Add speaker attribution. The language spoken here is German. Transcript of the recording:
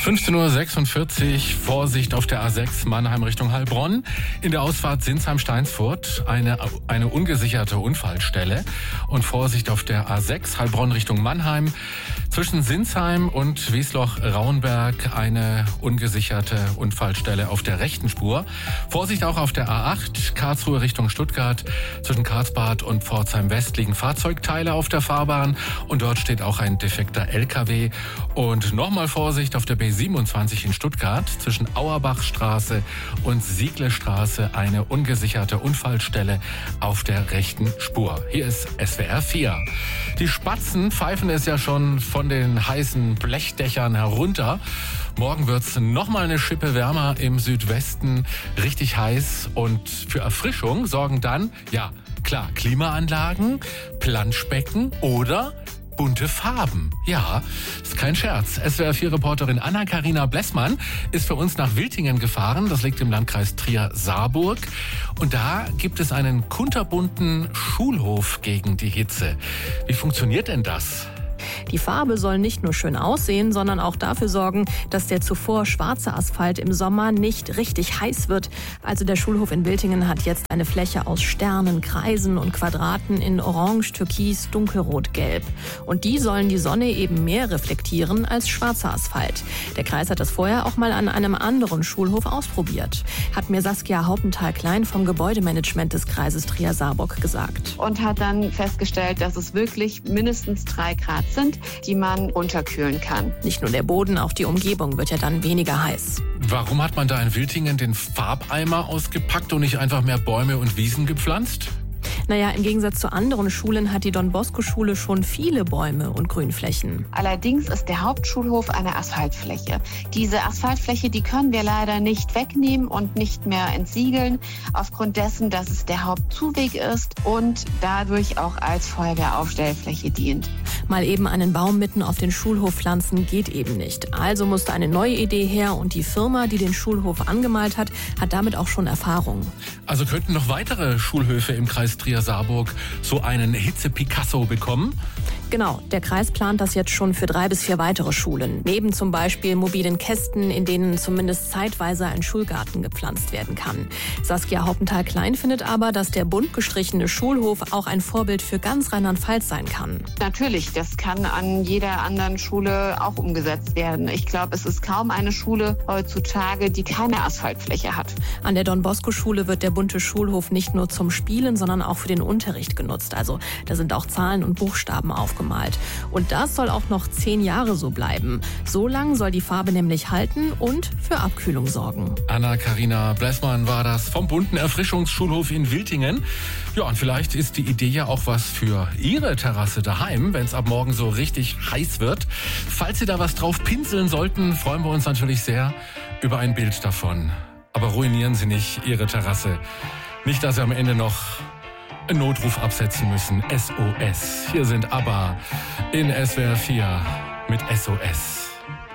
Speaker 1: 15:46 Uhr, Vorsicht auf der A6 Mannheim Richtung Heilbronn. In der Ausfahrt Sinsheim-Steinsfurt eine ungesicherte Unfallstelle. Und Vorsicht auf der A6 Heilbronn Richtung Mannheim. Zwischen Sinsheim und Wiesloch-Rauenberg eine ungesicherte Unfallstelle auf der rechten Spur. Vorsicht auch auf der A8 Karlsruhe Richtung Stuttgart. Zwischen Karlsbad und Pforzheim West liegen Fahrzeugteile auf der Fahrbahn. Und dort steht auch ein defekter LKW. Und nochmal Vorsicht auf der B27 in Stuttgart. Zwischen Auerbachstraße und Sieglestraße eine ungesicherte Unfallstelle auf der rechten Spur. Hier ist SWR 4. Die Spatzen pfeifen es ja schon von den heißen Blechdächern herunter. Morgen wird's noch mal eine Schippe wärmer im Südwesten, richtig heiß. Und für Erfrischung sorgen dann, ja klar, Klimaanlagen, Planschbecken oder bunte Farben. Ja, ist kein Scherz. SWR4-Reporterin Anna-Karina Blessmann ist für uns nach Wiltingen gefahren. Das liegt im Landkreis Trier-Saarburg. Und da gibt es einen kunterbunten Schulhof gegen die Hitze. Wie funktioniert denn das?
Speaker 2: Die Farbe soll nicht nur schön aussehen, sondern auch dafür sorgen, dass der zuvor schwarze Asphalt im Sommer nicht richtig heiß wird. Also der Schulhof in Wiltingen hat jetzt eine Fläche aus Sternen, Kreisen und Quadraten in Orange, Türkis, Dunkelrot, Gelb. Und die sollen die Sonne eben mehr reflektieren als schwarzer Asphalt. Der Kreis hat das vorher auch mal an einem anderen Schulhof ausprobiert. Hat mir Saskia Haupenthal-Klein vom Gebäudemanagement des Kreises Trier-Saarburg gesagt.
Speaker 3: Und hat dann festgestellt, dass es wirklich mindestens 3 Grad sind, die man unterkühlen kann.
Speaker 2: Nicht nur der Boden, auch die Umgebung wird ja dann weniger heiß.
Speaker 1: Warum hat man da in Wiltingen den Farbeimer ausgepackt und nicht einfach mehr Bäume und Wiesen gepflanzt?
Speaker 2: Naja, im Gegensatz zu anderen Schulen hat die Don-Bosco-Schule schon viele Bäume und Grünflächen.
Speaker 3: Allerdings ist der Hauptschulhof eine Asphaltfläche. Diese Asphaltfläche, die können wir leider nicht wegnehmen und nicht mehr entsiegeln, aufgrund dessen, dass es der Hauptzuweg ist und dadurch auch als Feuerwehraufstellfläche dient.
Speaker 2: Mal eben einen Baum mitten auf den Schulhof pflanzen geht eben nicht. Also musste eine neue Idee her und die Firma, die den Schulhof angemalt hat, hat damit auch schon Erfahrung.
Speaker 1: Also könnten noch weitere Schulhöfe im Kreis Trier-Saarburg so einen Hitze-Picasso bekommen?
Speaker 2: Genau, der Kreis plant das jetzt schon für 3 bis 4 weitere Schulen. Neben zum Beispiel mobilen Kästen, in denen zumindest zeitweise ein Schulgarten gepflanzt werden kann. Saskia Haupenthal-Klein findet aber, dass der bunt gestrichene Schulhof auch ein Vorbild für ganz Rheinland-Pfalz sein kann.
Speaker 3: Natürlich, das kann an jeder anderen Schule auch umgesetzt werden. Ich glaube, es ist kaum eine Schule heutzutage, die keine Asphaltfläche hat.
Speaker 2: An der Don-Bosco-Schule wird der bunte Schulhof nicht nur zum Spielen, sondern auch für den Unterricht genutzt. Also da sind auch Zahlen und Buchstaben aufgemalt. Und das soll auch noch 10 Jahre so bleiben. So lang soll die Farbe nämlich halten und für Abkühlung sorgen.
Speaker 1: Anna-Karina Blessmann war das vom bunten Erfrischungsschulhof in Wiltingen. Ja, und vielleicht ist die Idee ja auch was für Ihre Terrasse daheim, wenn es ab morgen so richtig heiß wird. Falls Sie da was drauf pinseln sollten, freuen wir uns natürlich sehr über ein Bild davon. Aber ruinieren Sie nicht Ihre Terrasse. Nicht, dass Sie am Ende noch einen Notruf absetzen müssen. SOS. Hier sind ABBA in SWR 4 mit SOS.